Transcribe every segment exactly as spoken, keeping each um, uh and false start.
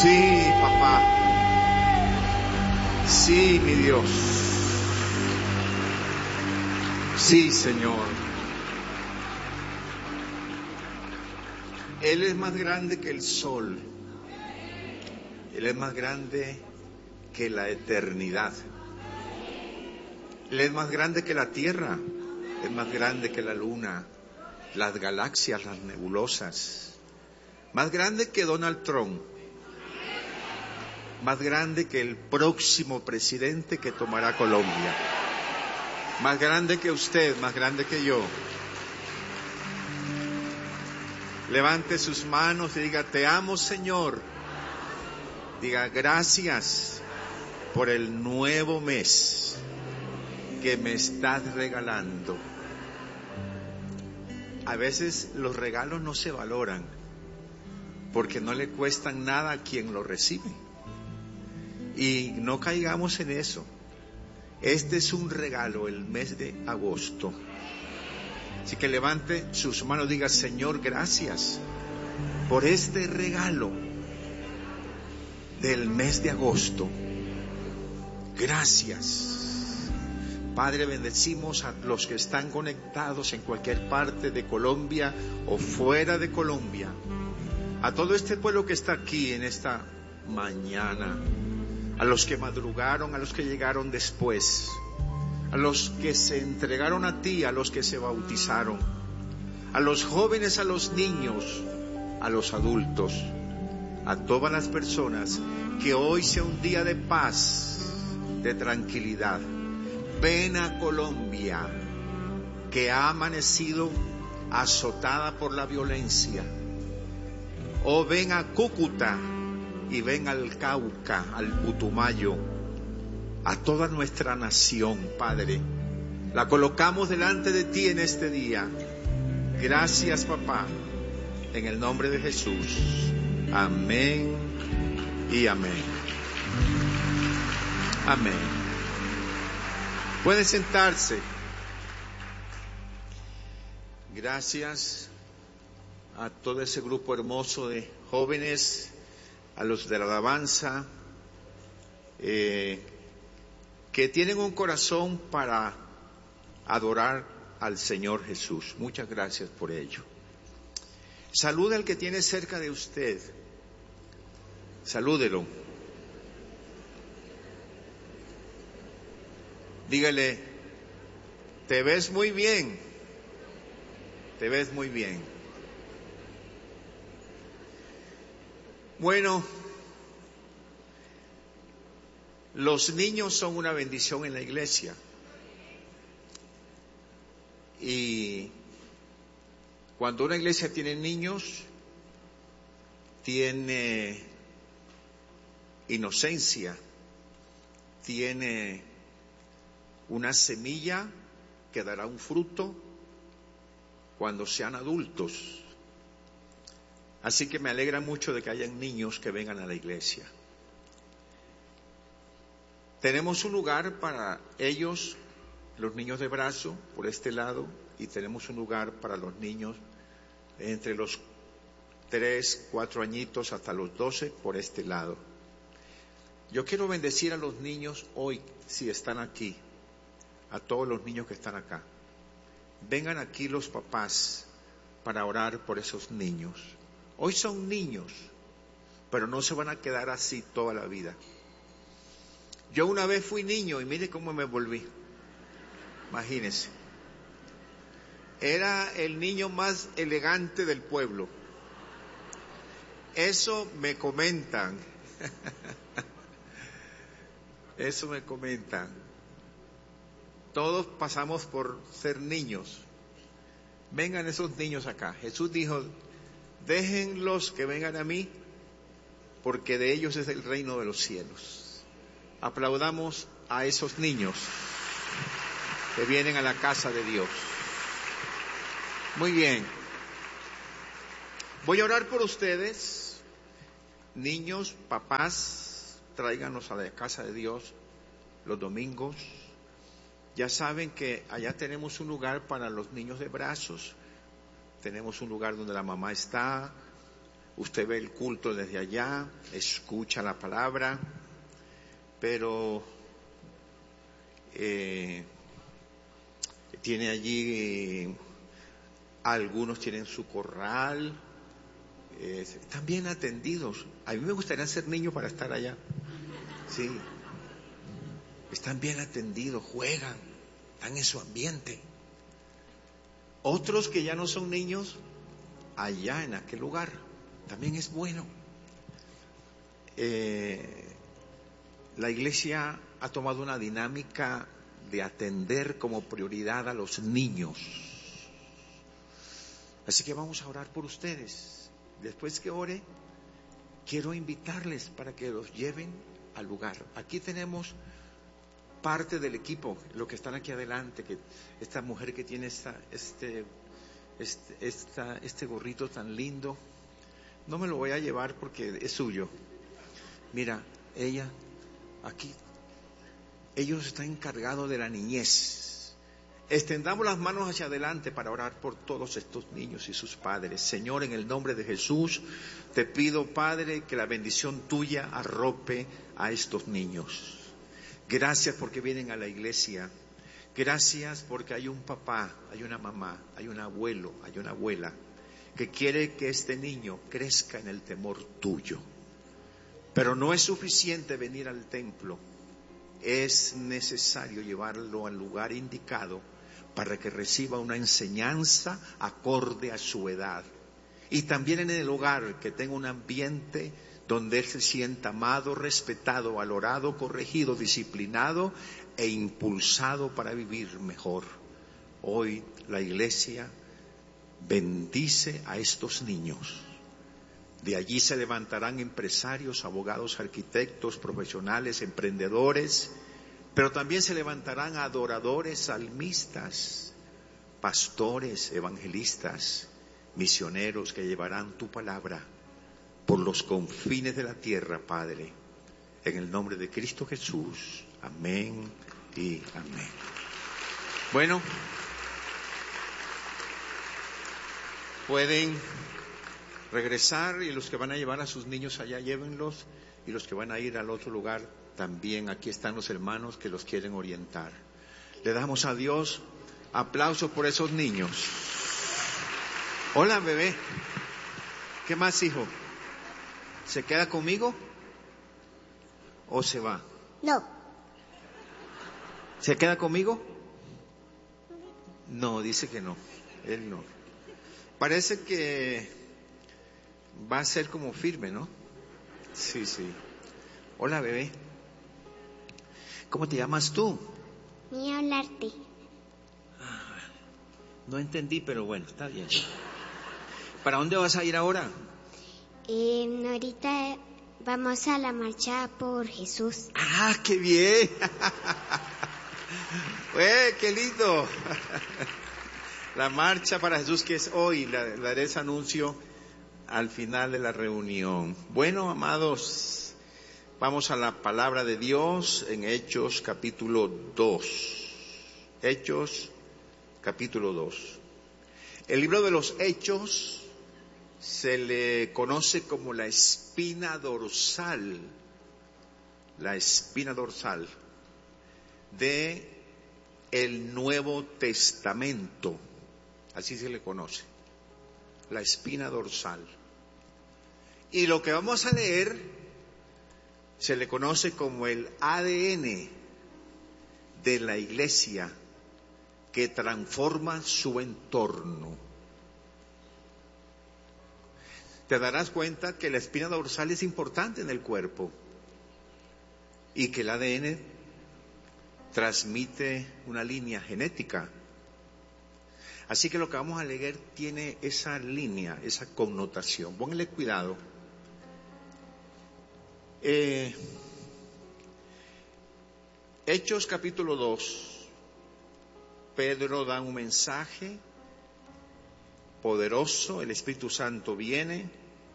Sí, papá. Sí, mi Dios. Sí, Señor. Él es más grande que el sol. Él es más grande que la eternidad. Él es más grande que la tierra. Es más grande que la luna, las galaxias, las nebulosas. Más grande que Donald Trump. Más grande que el próximo presidente que tomará Colombia. Más grande que usted, más grande que yo. Levante sus manos y diga: te amo, Señor. Diga: gracias por el nuevo mes que me estás regalando. A veces los regalos no se valoran porque no le cuestan nada a quien lo recibe. Y no caigamos en eso. Este es un regalo, el mes de agosto. Así que levante sus manos y diga: Señor, gracias por este regalo del mes de agosto. Gracias. Padre, bendecimos a los que están conectados en cualquier parte de Colombia o fuera de Colombia. A todo este pueblo que está aquí en esta mañana. A los que madrugaron, a los que llegaron después. A los que se entregaron a ti, a los que se bautizaron. A los jóvenes, a los niños, a los adultos. A todas las personas, que hoy sea un día de paz, de tranquilidad. Ven a Colombia, que ha amanecido azotada por la violencia. O ven a Cúcuta y ven al Cauca, al Putumayo, a toda nuestra nación, Padre. La colocamos delante de ti en este día. Gracias, papá, en el nombre de Jesús. Amén y amén. Amén. Pueden sentarse. Gracias a todo ese grupo hermoso de jóvenes, a los de la alabanza, eh, que tienen un corazón para adorar al Señor Jesús. Muchas gracias por ello. Salude al que tiene cerca de usted. Salúdelo. Dígale: te ves muy bien, te ves muy bien. Bueno, los niños son una bendición en la iglesia. Y cuando una iglesia tiene niños, tiene inocencia, tiene una semilla que dará un fruto cuando sean adultos. Así que me alegra mucho de que hayan niños que vengan a la iglesia. Tenemos un lugar para ellos, los niños de brazo, por este lado, y tenemos un lugar para los niños entre los tres, cuatro añitos hasta los doce, por este lado. Yo quiero bendecir a los niños hoy, si están aquí. A todos los niños que están acá. Vengan aquí los papás para orar por esos niños. Hoy son niños, pero no se van a quedar así toda la vida. Yo una vez fui niño y mire cómo me volví. Imagínense. Era el niño más elegante del pueblo. Eso me comentan. Eso me comentan. Todos pasamos por ser niños. Vengan esos niños acá. Jesús dijo: déjenlos que vengan a mí, porque de ellos es el reino de los cielos. Aplaudamos a esos niños que vienen a la casa de Dios. Muy bien. Voy a orar por ustedes. Niños, papás, tráiganos a la casa de Dios los domingos. Ya saben que allá tenemos un lugar para los niños de brazos. Tenemos un lugar donde la mamá está. Usted ve el culto desde allá, escucha la palabra, pero eh, tiene allí, eh, algunos tienen su corral, eh, están bien atendidos. A mí me gustaría ser niño para estar allá. Sí, están bien atendidos, juegan, están en su ambiente. Otros que ya no son niños, allá en aquel lugar, también es bueno. Eh, la iglesia ha tomado una dinámica de atender como prioridad a los niños. Así que vamos a orar por ustedes. Después que ore, quiero invitarles para que los lleven al lugar. Aquí tenemos parte del equipo, los que están aquí adelante, que esta mujer que tiene esta, este, este, esta, este gorrito tan lindo, no me lo voy a llevar porque es suyo. Mira, ella, aquí, ellos están encargados de la niñez. Extendamos las manos hacia adelante para orar por todos estos niños y sus padres. Señor, en el nombre de Jesús, te pido, Padre, que la bendición tuya arrope a estos niños. Gracias porque vienen a la iglesia. Gracias porque hay un papá, hay una mamá, hay un abuelo, hay una abuela que quiere que este niño crezca en el temor tuyo. Pero no es suficiente venir al templo. Es necesario llevarlo al lugar indicado para que reciba una enseñanza acorde a su edad. Y también en el hogar, que tenga un ambiente donde él se sienta amado, respetado, valorado, corregido, disciplinado e impulsado para vivir mejor. Hoy la iglesia bendice a estos niños. De allí se levantarán empresarios, abogados, arquitectos, profesionales, emprendedores, pero también se levantarán adoradores, salmistas, pastores, evangelistas, misioneros que llevarán tu palabra por los confines de la tierra, Padre, en el nombre de Cristo Jesús. Amén y amén. Bueno, pueden regresar, y los que van a llevar a sus niños allá, llévenlos, y los que van a ir al otro lugar también. Aquí están los hermanos que los quieren orientar. Le damos a Dios aplausos por esos niños. Hola, bebé. ¿Qué más, hijo? ¿Se queda conmigo o se va? No. ¿Se queda conmigo? No, dice que no. Él no. Parece que va a ser como firme, ¿no? Sí, sí. Hola, bebé. ¿Cómo te llamas tú? Ni hablarte. Ah, no entendí, pero bueno, está bien. ¿Para dónde vas a ir ahora? Eh, ahorita vamos a la marcha por Jesús. ¡Ah, qué bien! ¡Eh, qué lindo! La marcha para Jesús, que es hoy. Le daré ese anuncio al final de la reunión. Bueno, amados, vamos a la palabra de Dios en Hechos capítulo dos. Hechos capítulo dos. El libro de los Hechos se le conoce como la espina dorsal, la espina dorsal de el Nuevo Testamento, así se le conoce, la espina dorsal. Y lo que vamos a leer se le conoce como el A D N de la iglesia que transforma su entorno. Te darás cuenta que la espina dorsal es importante en el cuerpo y que el A D N transmite una línea genética. Así que lo que vamos a leer tiene esa línea, esa connotación. Pónganle cuidado. Eh, Hechos capítulo dos. Pedro da un mensaje poderoso, el Espíritu Santo viene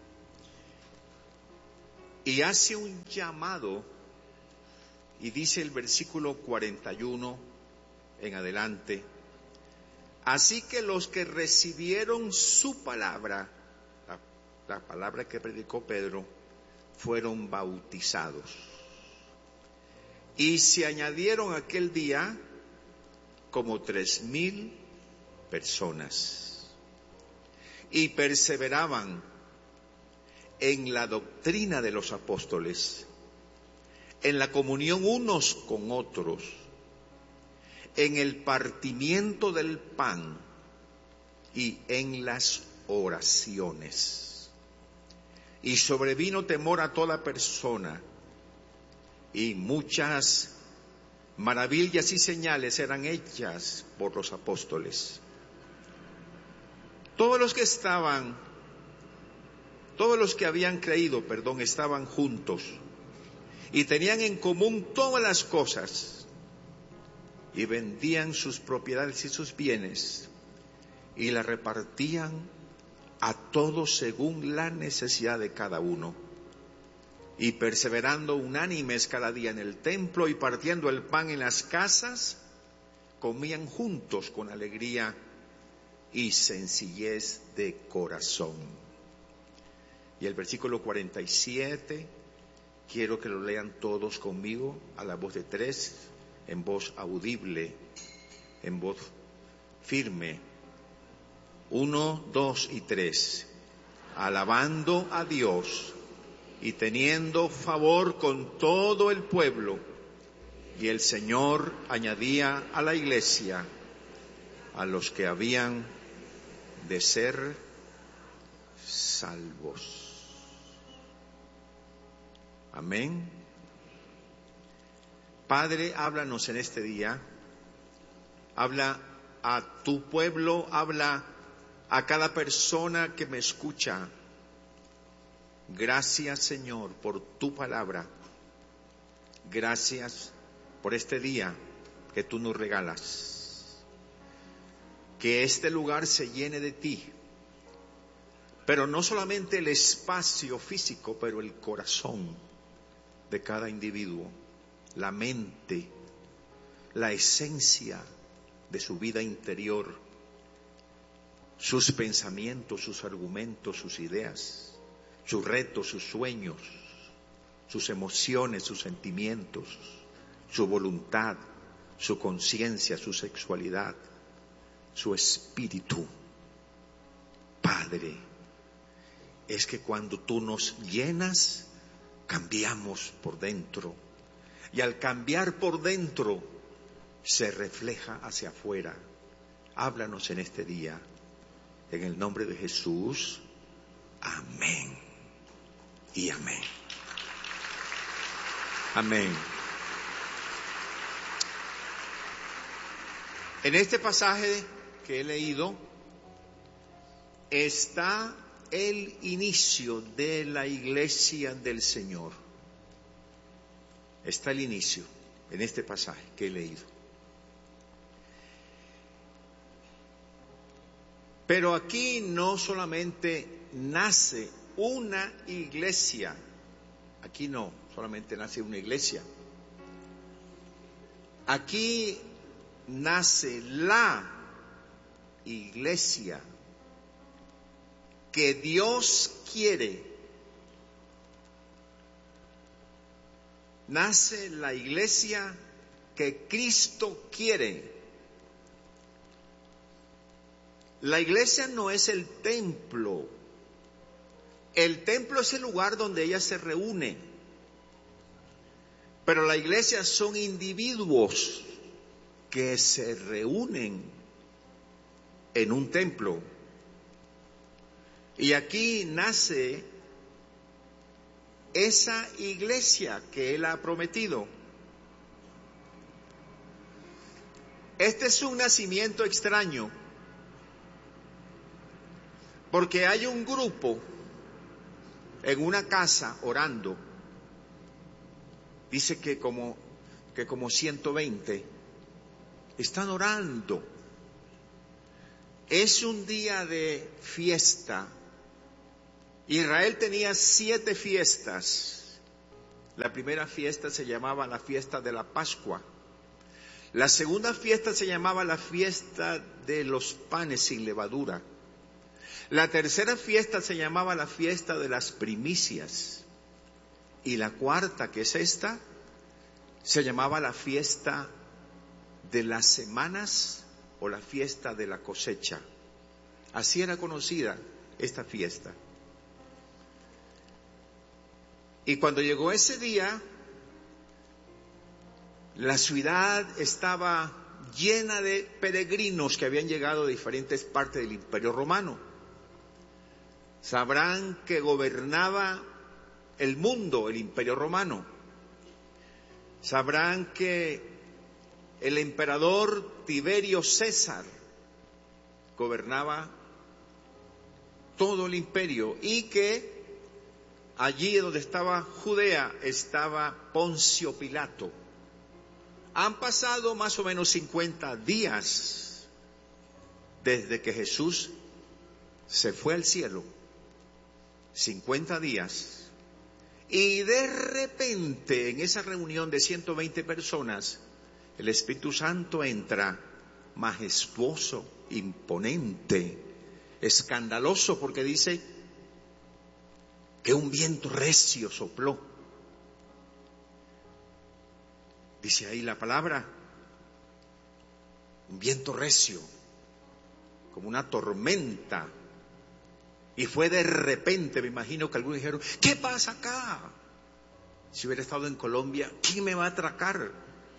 y hace un llamado, y dice el versículo cuarenta y uno en adelante: así que los que recibieron su palabra, la la palabra que predicó Pedro, fueron bautizados. Y se añadieron aquel día como tres mil personas. Y perseveraban en la doctrina de los apóstoles, en la comunión unos con otros, en el partimiento del pan y en las oraciones. Y sobrevino temor a toda persona, y muchas maravillas y señales eran hechas por los apóstoles. Todos los que estaban, todos los que habían creído, perdón, estaban juntos y tenían en común todas las cosas, y vendían sus propiedades y sus bienes y las repartían a todos según la necesidad de cada uno. Y perseverando unánimes cada día en el templo y partiendo el pan en las casas, comían juntos con alegría y sencillez de corazón. Y el versículo cuarenta y siete, quiero que lo lean todos conmigo a la voz de tres, en voz audible, en voz firme. Uno, dos y tres. Alabando a Dios y teniendo favor con todo el pueblo, y el Señor añadía a la iglesia a los que habían de ser salvos. Amén. Padre, háblanos en este día, habla a tu pueblo, habla a cada persona que me escucha. Gracias, Señor, por tu palabra. Gracias por este día que tú nos regalas. Que este lugar se llene de ti. Pero no solamente el espacio físico, pero el corazón de cada individuo, la mente, la esencia de su vida interior, sus pensamientos, sus argumentos, sus ideas, sus retos, sus sueños, sus emociones, sus sentimientos, su voluntad, su conciencia, su sexualidad, su espíritu. Padre, es que cuando tú nos llenas, cambiamos por dentro. Y al cambiar por dentro, se refleja hacia afuera. Háblanos en este día. En el nombre de Jesús. Amén. Y amén. Amén. En este pasaje que he leído está el inicio de la iglesia del Señor. Está el inicio en este pasaje que he leído. Pero aquí no solamente nace una iglesia, aquí no solamente nace una iglesia, aquí nace la iglesia que Dios quiere. Nace la iglesia que Cristo quiere. La iglesia no es el templo. El templo es el lugar donde ella se reúne. Pero la iglesia son individuos que se reúnen en un templo. Y aquí nace esa iglesia que Él ha prometido. Este es un nacimiento extraño, porque hay un grupo en una casa orando. Dice que como, que como ciento veinte están orando. Es un día de fiesta. Israel tenía siete fiestas. La primera fiesta se llamaba la fiesta de la Pascua. La segunda fiesta se llamaba la fiesta de los panes sin levadura. La tercera fiesta se llamaba la fiesta de las primicias. Y la cuarta, que es esta, se llamaba la fiesta de las semanas o la fiesta de la cosecha. Así era conocida esta fiesta. Y cuando llegó ese día, la ciudad estaba llena de peregrinos que habían llegado de diferentes partes del Imperio Romano. Sabrán que gobernaba el mundo el Imperio Romano. Sabrán que el emperador Tiberio César gobernaba todo el imperio y que allí donde estaba Judea estaba Poncio Pilato. Han pasado más o menos cincuenta días desde que Jesús se fue al cielo. cincuenta días. Y de repente, en esa reunión de ciento veinte personas, el Espíritu Santo entra majestuoso, imponente, escandaloso, porque dice que un viento recio sopló. Dice ahí la palabra, un viento recio, como una tormenta. Y fue de repente, me imagino que algunos dijeron, ¿qué pasa acá? Si hubiera estado en Colombia, ¿quién me va a atracar?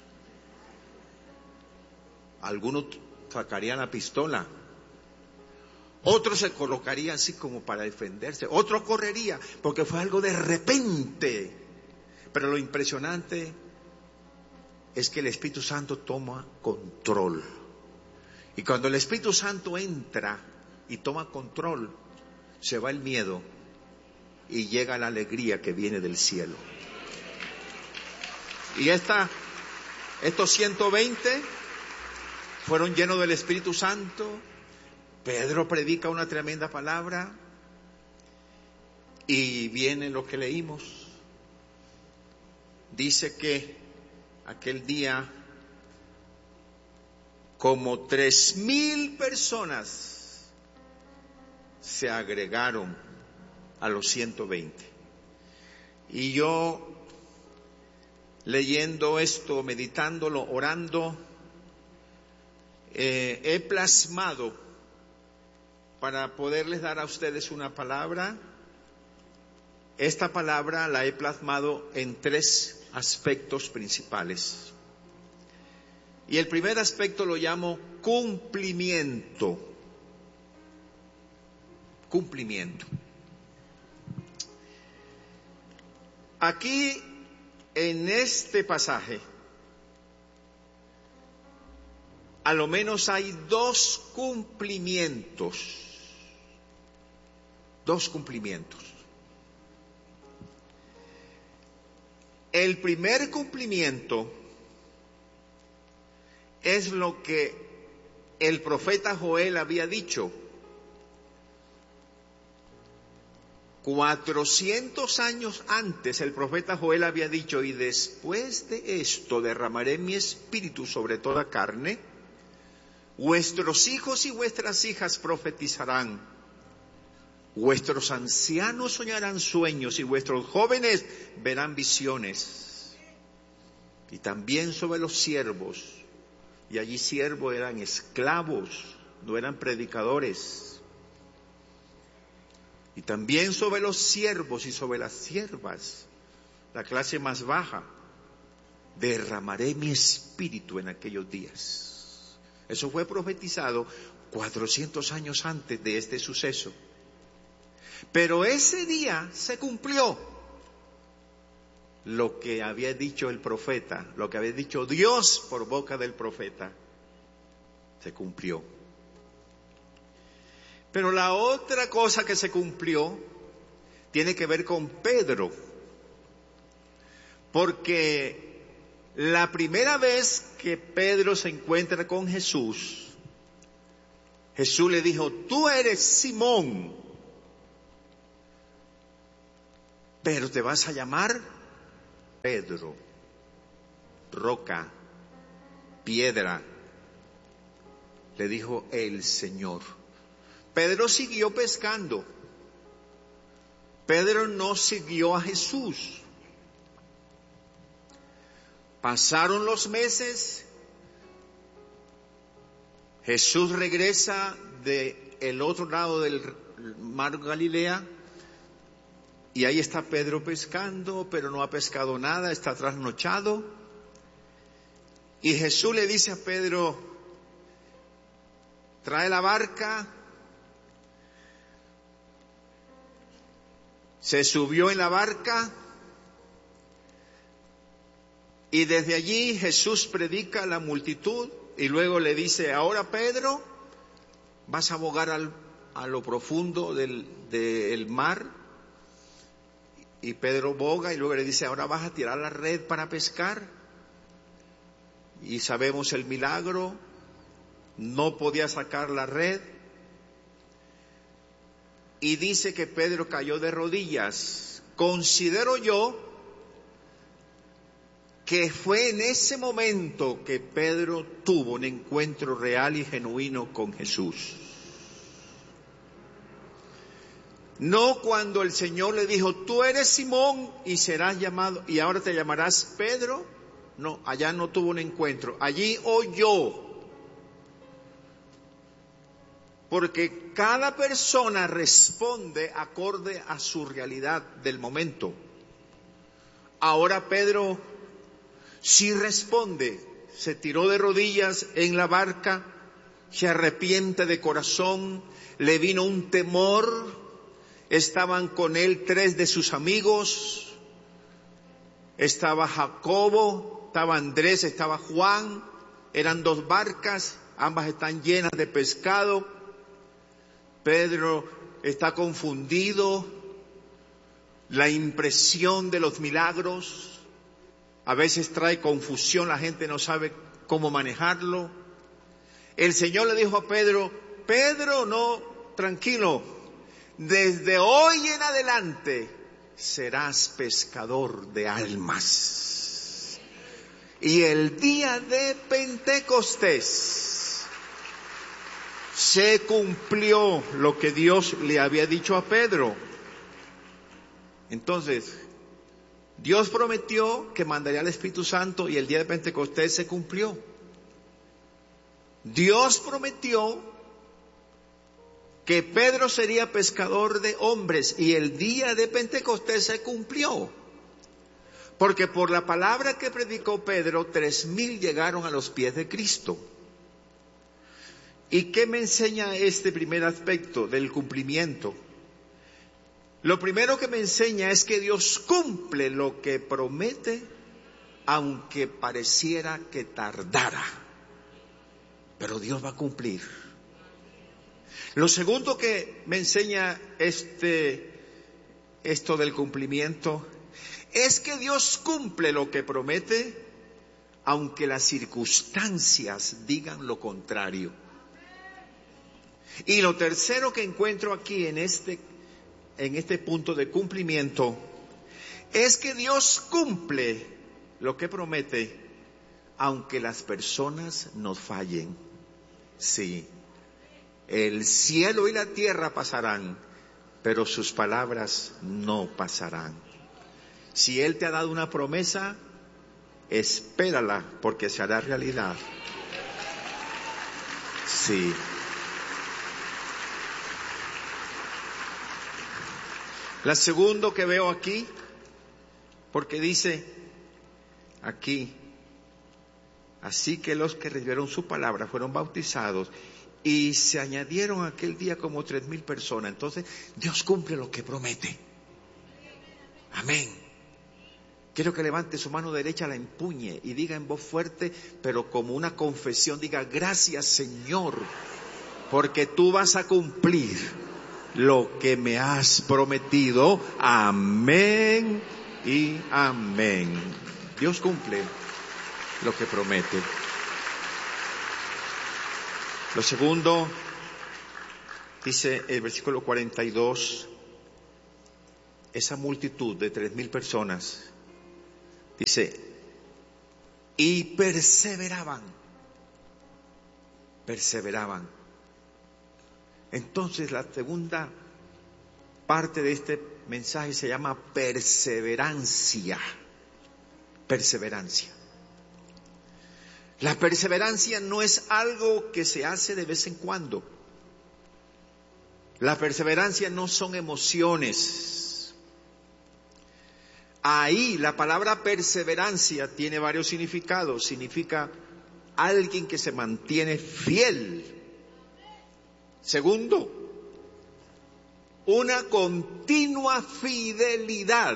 Algunos sacarían la pistola, otros se colocarían así como para defenderse, otros correría, porque fue algo de repente. Pero lo impresionante es que el Espíritu Santo toma control. Y cuando el Espíritu Santo entra y toma control, se va el miedo y llega la alegría que viene del cielo. Y esta, estos ciento veinte fueron llenos del Espíritu Santo. Pedro predica una tremenda palabra y viene lo que leímos. Dice que aquel día como tres mil personas se agregaron a los ciento veinte. Y yo, leyendo esto, meditándolo, orando, eh, he plasmado para poderles dar a ustedes una palabra. Esta palabra la he plasmado en tres aspectos principales. Y el primer aspecto lo llamo cumplimiento. Cumplimiento. Aquí, en este pasaje, a lo menos hay dos cumplimientos. Dos cumplimientos. El primer cumplimiento es lo que el profeta Joel había dicho. Cuatrocientos años antes el profeta Joel había dicho, y después de esto derramaré mi espíritu sobre toda carne, vuestros hijos y vuestras hijas profetizarán, vuestros ancianos soñarán sueños y vuestros jóvenes verán visiones. Y también sobre los siervos, y allí siervos eran esclavos, no eran predicadores. Y también sobre los siervos y sobre las siervas, la clase más baja, derramaré mi espíritu en aquellos días. Eso fue profetizado cuatrocientos años antes de este suceso. Pero ese día se cumplió lo que había dicho el profeta, lo que había dicho Dios por boca del profeta. Se cumplió. Pero la otra cosa que se cumplió tiene que ver con Pedro, porque la primera vez que Pedro se encuentra con Jesús, Jesús le dijo, tú eres Simón, pero te vas a llamar Pedro, roca, piedra, le dijo el Señor. Pedro siguió pescando. Pedro no siguió a Jesús. Pasaron los meses. Jesús regresa del otro lado del mar Galilea y ahí está Pedro pescando, pero no ha pescado nada, está trasnochado. Y Jesús le dice a Pedro: trae la barca. Se subió en la barca y desde allí Jesús predica a la multitud y luego le dice: ahora Pedro, vas a bogar al, a lo profundo del, del mar. Y Pedro boga y luego le dice: ahora vas a tirar la red para pescar. Y sabemos el milagro, no podía sacar la red. Y dice que Pedro cayó de rodillas. Considero yo que fue en ese momento que Pedro tuvo un encuentro real y genuino con Jesús. No cuando el Señor le dijo: tú eres Simón y serás llamado, y ahora te llamarás Pedro. No, allá no tuvo un encuentro. Allí oyó. Porque cada persona responde acorde a su realidad del momento. Ahora Pedro sí responde. Se tiró de rodillas en la barca, se arrepiente de corazón, le vino un temor. Estaban con él tres de sus amigos. Estaba Jacobo, estaba Andrés, estaba Juan. Eran dos barcas, ambas están llenas de pescado. Pedro está confundido. La impresión de los milagros a veces trae confusión, la gente no sabe cómo manejarlo. El Señor le dijo a Pedro: Pedro, no, tranquilo, desde hoy en adelante serás pescador de almas. Y el día de Pentecostés se cumplió lo que Dios le había dicho a Pedro. Entonces, Dios prometió que mandaría al Espíritu Santo y el día de Pentecostés se cumplió. Dios prometió que Pedro sería pescador de hombres y el día de Pentecostés se cumplió. Porque por la palabra que predicó Pedro, tres mil llegaron a los pies de Cristo. ¿Y qué me enseña este primer aspecto del cumplimiento? Lo primero que me enseña es que Dios cumple lo que promete, aunque pareciera que tardara. Pero Dios va a cumplir. Lo segundo que me enseña este, esto del cumplimiento es que Dios cumple lo que promete, aunque las circunstancias digan lo contrario. Y lo tercero que encuentro aquí en este, en este punto de cumplimiento es que Dios cumple lo que promete, aunque las personas nos fallen. Sí, el cielo y la tierra pasarán, pero sus palabras no pasarán. Si Él te ha dado una promesa, espérala, porque se hará realidad. Sí. La segundo que veo aquí, porque dice aquí: así que los que recibieron su palabra fueron bautizados y se añadieron aquel día como tres mil personas. Entonces, Dios cumple lo que promete. Amén. Quiero que levante su mano derecha, la empuñe y diga en voz fuerte, pero como una confesión, diga: gracias, Señor, porque tú vas a cumplir lo que me has prometido. Amén y amén. Dios cumple lo que promete. Lo segundo, dice el versículo cuarenta y dos, esa multitud de tres mil personas, dice, y perseveraban, perseveraban. Entonces la segunda parte de este mensaje se llama perseverancia. Perseverancia. La perseverancia no es algo que se hace de vez en cuando. La perseverancia no son emociones. Ahí la palabra perseverancia tiene varios significados. Significa alguien que se mantiene fiel. Segundo, una continua fidelidad.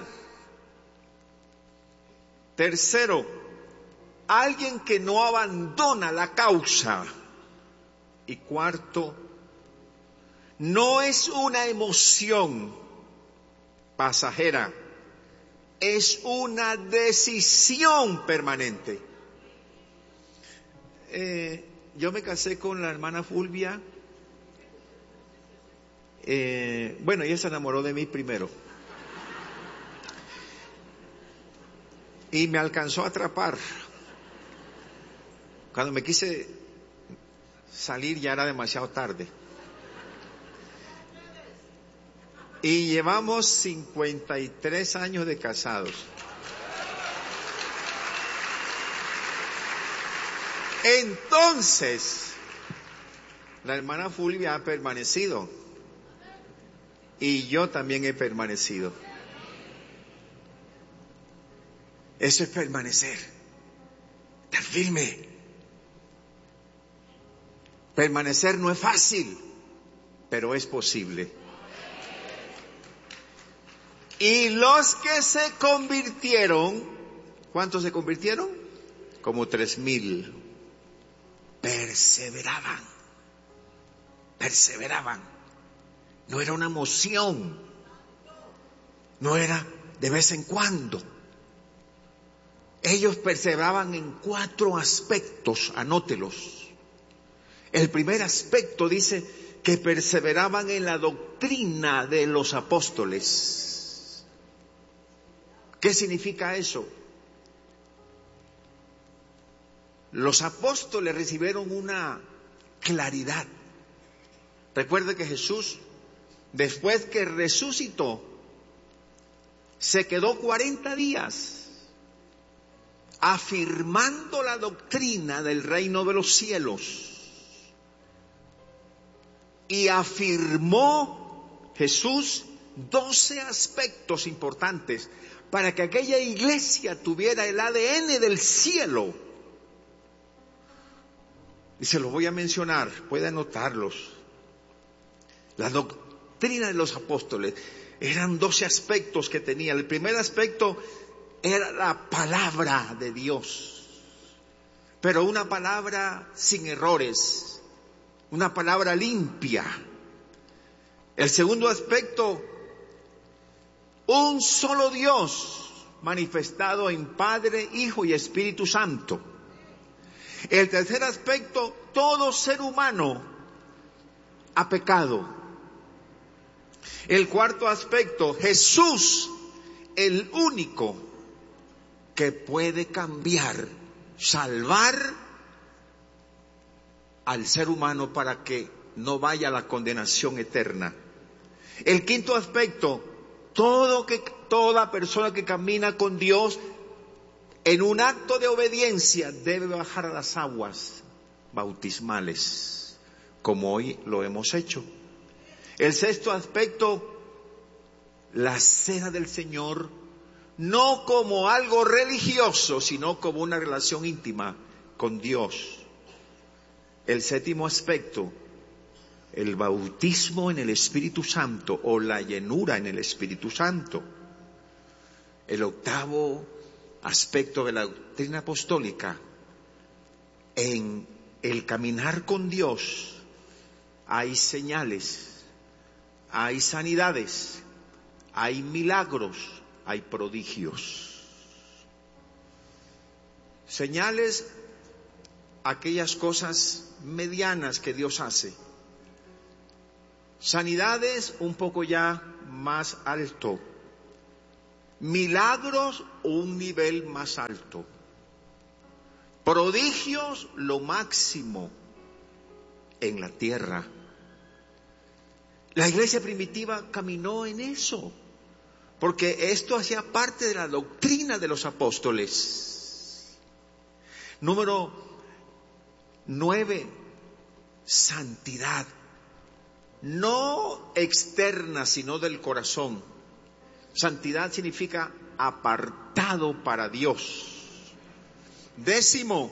Tercero, alguien que no abandona la causa. Y cuarto, no es una emoción pasajera, es una decisión permanente. Eh, yo me casé con la hermana Fulvia. Eh, bueno, ella se enamoró de mí primero. Y me alcanzó a atrapar. Cuando me quise salir ya era demasiado tarde. Y llevamos cincuenta y tres años de casados. Entonces, la hermana Fulvia ha permanecido. Y yo también he permanecido. Eso es permanecer. Estar firme. Permanecer no es fácil, pero es posible. Y los que se convirtieron, ¿cuántos se convirtieron? Como tres mil. Perseveraban. Perseveraban. No era una emoción. No era de vez en cuando. Ellos perseveraban en cuatro aspectos, anótelos. El primer aspecto dice que perseveraban en la doctrina de los apóstoles. ¿Qué significa eso? Los apóstoles recibieron una claridad. Recuerde que Jesús, después que resucitó, se quedó cuarenta días afirmando la doctrina del reino de los cielos. Y afirmó Jesús doce aspectos importantes para que aquella iglesia tuviera el A D N del cielo. Y se los voy a mencionar, puede anotarlos. La doctrina de los apóstoles eran doce aspectos que tenía. El primer aspecto era la palabra de Dios, pero una palabra sin errores, una palabra limpia. El segundo aspecto, un solo Dios manifestado en Padre, Hijo y Espíritu Santo. El tercer aspecto, todo ser humano ha pecado. El cuarto aspecto, Jesús, el único que puede cambiar, salvar al ser humano para que no vaya a la condenación eterna. El quinto aspecto, todo que, toda persona que camina con Dios en un acto de obediencia debe bajar a las aguas bautismales, como hoy lo hemos hecho. El sexto aspecto, la cena del Señor, no como algo religioso, sino como una relación íntima con Dios. El séptimo aspecto, el bautismo en el Espíritu Santo o la llenura en el Espíritu Santo. El octavo aspecto de la doctrina apostólica, en el caminar con Dios hay señales, hay sanidades, hay milagros, hay prodigios. Señales, aquellas cosas medianas que Dios hace. Sanidades, un poco ya más alto. Milagros, un nivel más alto. Prodigios, lo máximo en la tierra. La iglesia primitiva caminó en eso, porque esto hacía parte de la doctrina de los apóstoles. Número nueve, santidad. No externa, sino del corazón. Santidad significa apartado para Dios. Décimo,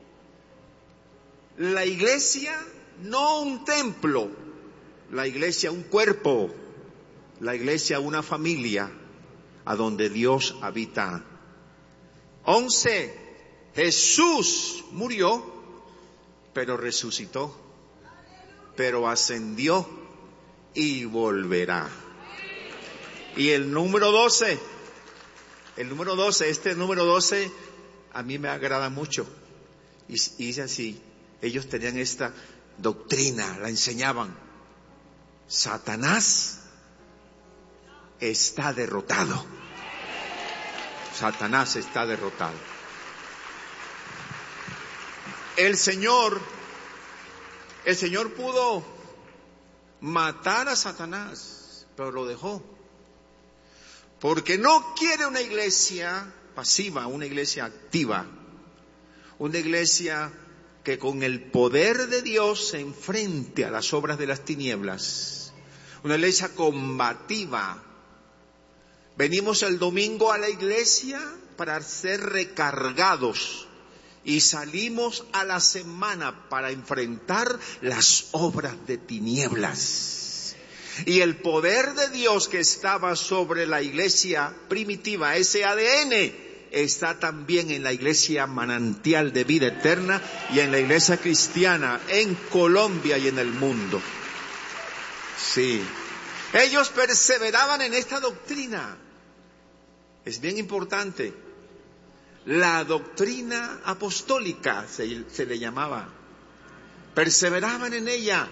la iglesia no un templo, la iglesia un cuerpo, la iglesia una familia a donde Dios habita. Once, Jesús murió, pero resucitó, pero ascendió y volverá. Y el número doce, el número doce, este número doce a mí me agrada mucho. Y, y dice así, ellos tenían esta doctrina, la enseñaban. Satanás está derrotado. Satanás está derrotado. El Señor, el Señor pudo matar a Satanás, pero lo dejó. Porque no quiere una iglesia pasiva, una iglesia activa, una iglesia que con el poder de Dios se enfrente a las obras de las tinieblas, una iglesia combativa. Venimos el domingo a la iglesia para ser recargados y salimos a la semana para enfrentar las obras de tinieblas. Y el poder de Dios que estaba sobre la iglesia primitiva, ese A D N, está también en la iglesia manantial de vida eterna y en la iglesia cristiana en Colombia y en el mundo. Sí. Ellos perseveraban en esta doctrina. Es bien importante. La doctrina apostólica se, se le llamaba. Perseveraban en ella.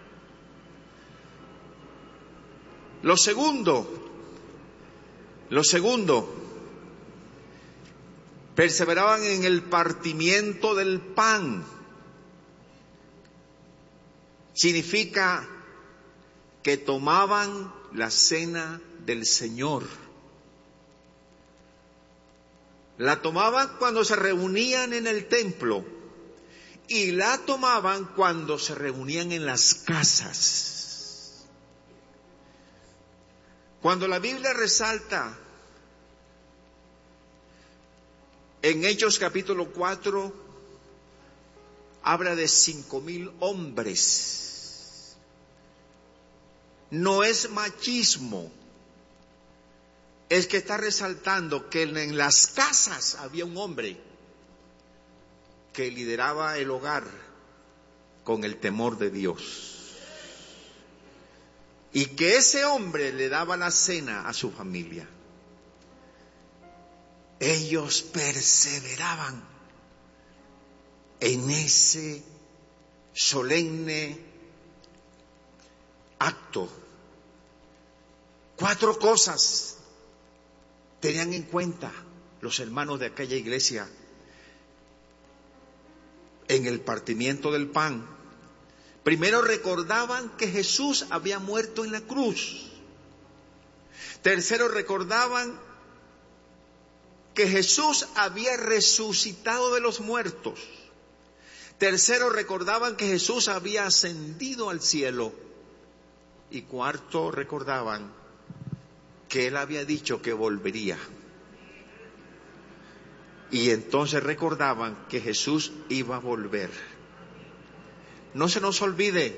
Lo segundo, lo segundo, perseveraban en el partimiento del pan. Significa que tomaban la cena del Señor. La tomaban cuando se reunían en el templo y la tomaban cuando se reunían en las casas. Cuando la Biblia resalta en Hechos capítulo cuatro, habla de cinco mil hombres. No es machismo, es que está resaltando que en las casas había un hombre que lideraba el hogar con el temor de Dios. Y que ese hombre le daba la cena a su familia. Ellos perseveraban en ese solemne acto. Cuatro cosas tenían en cuenta los hermanos de aquella iglesia en el partimiento del pan. Primero, recordaban que Jesús había muerto en la cruz. Tercero, recordaban que Jesús había resucitado de los muertos. Tercero, recordaban que Jesús había ascendido al cielo. Y cuarto, recordaban que Él había dicho que volvería. Y entonces recordaban que Jesús iba a volver. No se nos olvide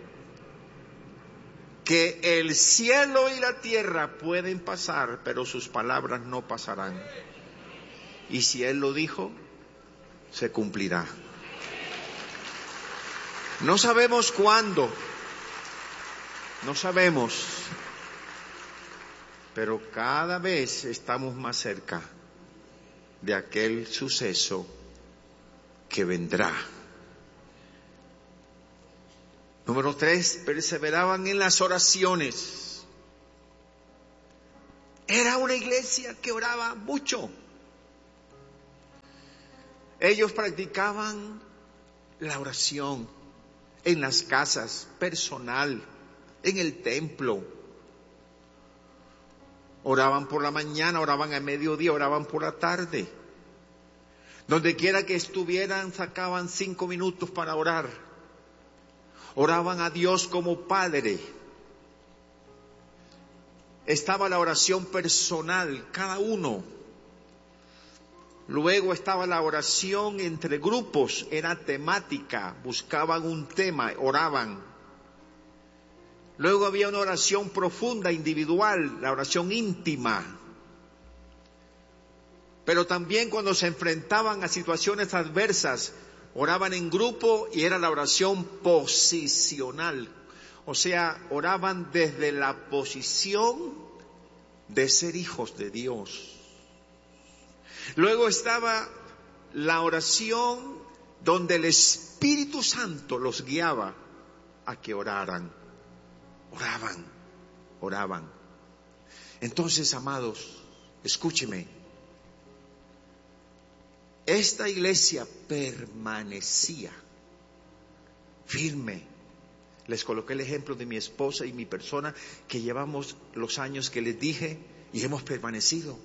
que el cielo y la tierra pueden pasar, pero sus palabras no pasarán. Y si Él lo dijo, se cumplirá. No sabemos cuándo, no sabemos, pero cada vez estamos más cerca de aquel suceso que vendrá. Número tres, perseveraban en las oraciones. Era una iglesia que oraba mucho. Ellos practicaban la oración en las casas, personal, en el templo. Oraban por la mañana, oraban a mediodía, oraban por la tarde. Donde quiera que estuvieran, sacaban cinco minutos para orar. Oraban a Dios como Padre. Estaba la oración personal, cada uno. Luego estaba la oración entre grupos, era temática, buscaban un tema, oraban. Luego había una oración profunda, individual, la oración íntima. Pero también cuando se enfrentaban a situaciones adversas, oraban en grupo y era la oración posicional. O sea, oraban desde la posición de ser hijos de Dios. Luego estaba la oración donde el Espíritu Santo los guiaba a que oraran. Oraban, oraban. Entonces, amados, escúcheme. Esta iglesia permanecía firme. Les coloqué el ejemplo de mi esposa y mi persona, que llevamos los años que les dije y hemos permanecido.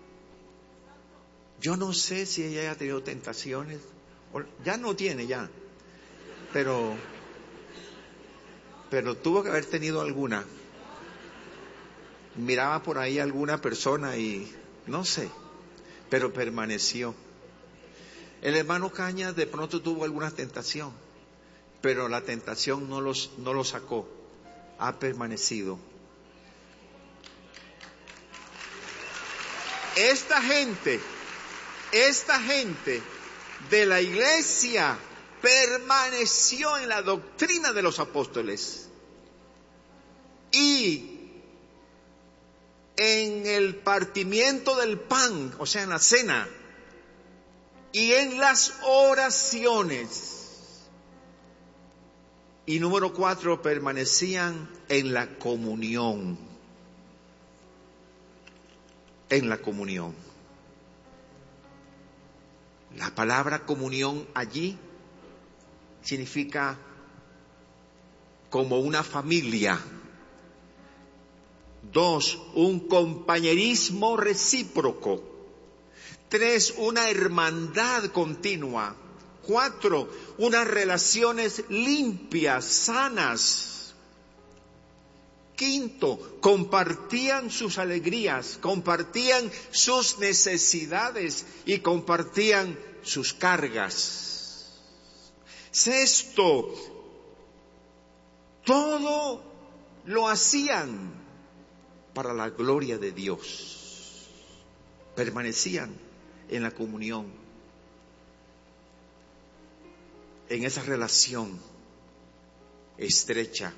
Yo no sé si ella haya tenido tentaciones, ya no tiene ya, pero, pero tuvo que haber tenido alguna. Miraba por ahí alguna persona y no sé, pero permaneció. El hermano Cañas de pronto tuvo alguna tentación, pero la tentación no los, no lo sacó, ha permanecido. Esta gente, esta gente de la iglesia permaneció en la doctrina de los apóstoles y en el partimiento del pan, o sea, en la cena, y en las oraciones. Y número cuatro, permanecían en la comunión. En la comunión. La palabra comunión allí significa como una familia. Dos, un compañerismo recíproco. Tres, una hermandad continua. Cuatro, unas relaciones limpias, sanas. Quinto, compartían sus alegrías, compartían sus necesidades y compartían sus cargas. Sexto, todo lo hacían para la gloria de Dios. Permanecían en la comunión, en esa relación estrecha.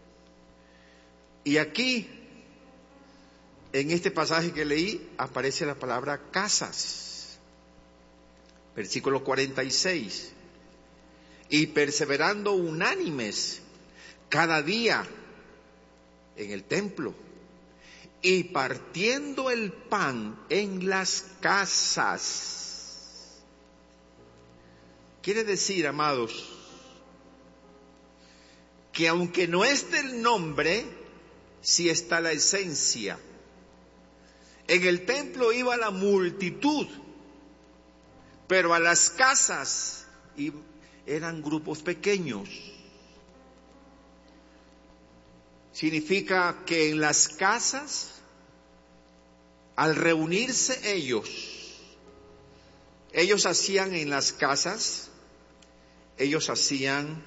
Y aquí, en este pasaje que leí, aparece la palabra casas. Versículo cuarenta y seis. Y perseverando unánimes cada día en el templo y partiendo el pan en las casas. Quiere decir, amados, que aunque no esté el nombre, sí está la esencia. En el templo iba la multitud, pero a las casas eran grupos pequeños. Significa que en las casas, al reunirse ellos, ellos hacían en las casas, ellos hacían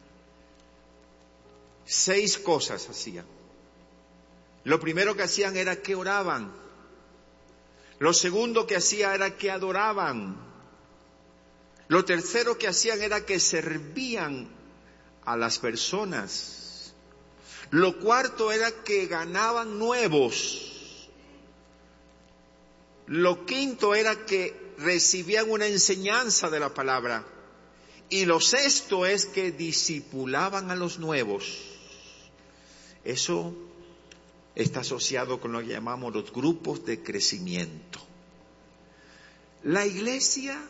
seis cosas hacían. Lo primero que hacían era que oraban. Lo segundo que hacían era que adoraban. Lo tercero que hacían era que servían a las personas. Lo cuarto era que ganaban nuevos. Lo quinto era que recibían una enseñanza de la palabra. Y lo sexto es que discipulaban a los nuevos. Eso está asociado con lo que llamamos los grupos de crecimiento. La iglesia